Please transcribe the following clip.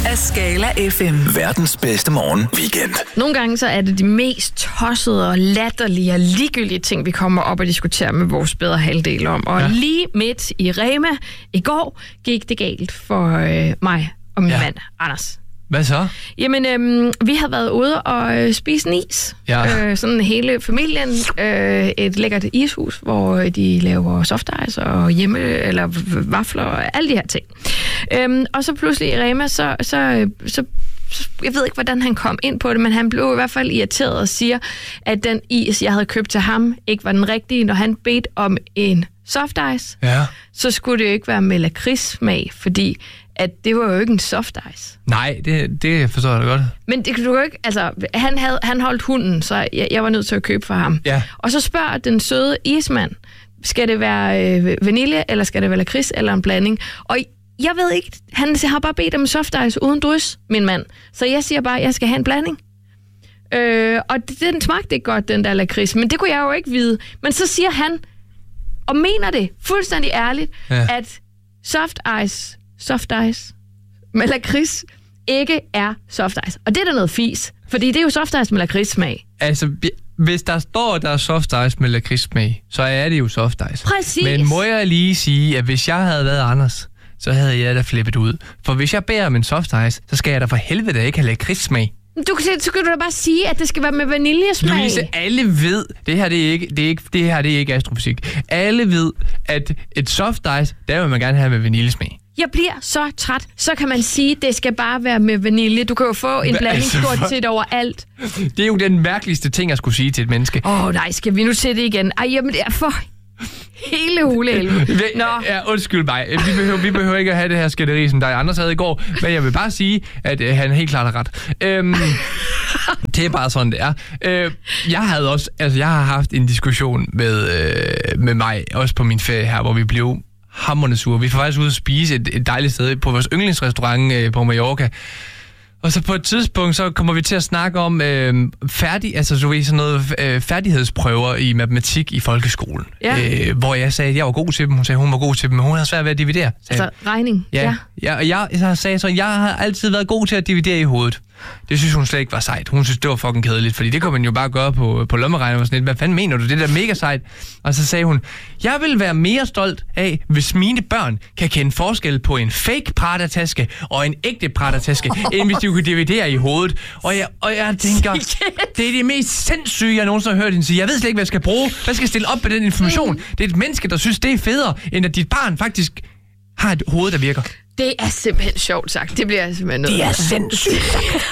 af Skala FM. Verdens bedste morgen-weekend. Nogle gange så er det de mest tossede og latterlige og ligegyldige ting, vi kommer op og diskuterer med vores bedre halvdel om. Og lige midt i Rema i går gik det galt for mig og min mand, Anders. Hvad så? Jamen, vi havde været ude og spise en is. Ja. Sådan hele familien. Et lækkert ishus, hvor de laver soft ice og eller vafler og alle de her ting. Og så pludselig i Rema, så jeg ved ikke, hvordan han kom ind på det, men han blev i hvert fald irriteret og siger, at den is, jeg havde købt til ham, ikke var den rigtige. Når han bedte om en soft ice, så skulle det jo ikke være med lakridssmag, fordi at det var jo ikke en soft ice. Nej, det forstår jeg da godt. Men det kunne jo ikke, altså, han holdt hunden, så jeg var nødt til at købe for ham. Ja. Og så spørger den søde ismand, skal det være vanilje, eller skal det være lakrids, eller en blanding? Og jeg ved ikke, han har bare bedt om soft ice uden drys, min mand. Så jeg siger bare, at jeg skal have en blanding. Og den smagte ikke godt, den der lakrids, men det kunne jeg jo ikke vide. Men så siger han, og mener det fuldstændig ærligt, at soft ice med lakrids ikke er soft ice. Og det er da noget fis, fordi det er jo soft ice med lakridssmag. Altså, hvis der står, at der er soft ice med lakridssmag, så er det jo soft ice. Præcis. Men må jeg lige sige, at hvis jeg havde været Anders, så havde jeg da flippet ud. For hvis jeg beder om en soft ice, så skal jeg da for helvede ikke have lakridssmag. Så kan du da bare sige, at det skal være med vaniljesmag. Louise, alle ved, det her er ikke astrofysik. Alle ved, at et soft ice, der vil man gerne have med vaniljesmag. Jeg bliver så træt. Så kan man sige, at det skal bare være med vanilje. Du kan jo få en blanding stort set overalt. Det er jo den mærkeligste ting, jeg skulle sige til et menneske. Nej, skal vi nu se det igen? Ej, jamen det er for hele hulehelvede. Ja, undskyld mig. Vi behøver ikke at have det her skænderi, som dig Anders havde i går. Men jeg vil bare sige, at han helt klart har ret. Det er bare sådan, det er. Jeg har haft en diskussion med mig, også på min ferie her, hvor vi blev hamrende sure. Vi får faktisk ud at spise et dejligt sted på vores yndlingsrestaurant på Mallorca. Og så på et tidspunkt, så kommer vi til at snakke om færdighedsprøver i matematik i folkeskolen. Ja. Hvor jeg sagde, at jeg var god til dem. Hun sagde, hun var god til dem, men hun havde svært ved at dividere. Altså regning? Ja. Og jeg sagde så, jeg har altid været god til at dividere i hovedet. Det synes hun slet ikke var sejt. Hun synes, det var fucking kedeligt, fordi det kunne man jo bare gøre på lommeregner og sådan lidt. Hvad fanden mener du? Det er da mega sejt. Og så sagde hun, jeg vil være mere stolt af, hvis mine børn kan kende forskel på en fake Prada-taske og en ægte Prada-taske, end hvis de kunne dividere i hovedet. Og jeg tænker, det er det mest sindssyge, jeg nogensinde har hørt hende sige. Jeg ved slet ikke, hvad jeg skal bruge. Hvad skal jeg stille op med den information? Det er et menneske, der synes, det er federe, end at dit barn faktisk har et hoved, der virker. Det er simpelthen sjovt sagt. Det bliver simpelthen noget. Det er sindssygt sagt.